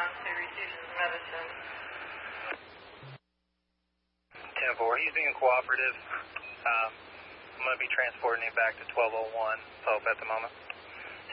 to receive his medicine. 10-4, he's being cooperative. I'm going to be transporting him back to 1201 Pope at the moment.